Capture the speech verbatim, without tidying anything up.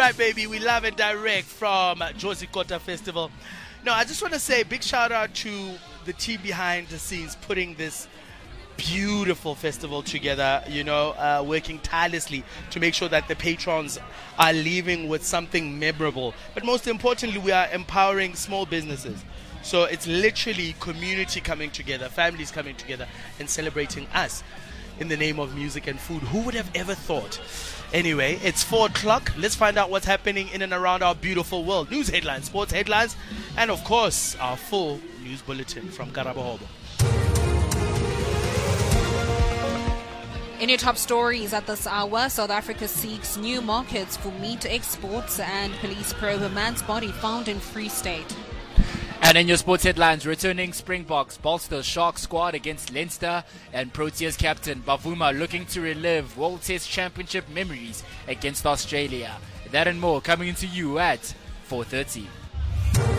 right, baby. We love it direct from Jozi Kota Festival. No, I just want to say big shout out to the team behind the scenes putting this beautiful festival together, you know, uh, working tirelessly to make sure that the patrons are leaving with something memorable. But most importantly, we are empowering small businesses. So it's literally community coming together, families coming together and celebrating us in the name of music and food. Who would have ever thought? Anyway, it's four o'clock. Let's find out what's happening in and around our beautiful world. News headlines, sports headlines, and of course, our full news bulletin from Karabo Hobo. In your top stories at this hour, South Africa seeks new markets for meat exports and police probe a man's body found in Free State. And in your sports headlines, returning Springboks bolster Shark squad against Leinster, and Proteas captain Bavuma looking to relive World Test Championship memories against Australia. That and more coming into you at four thirty.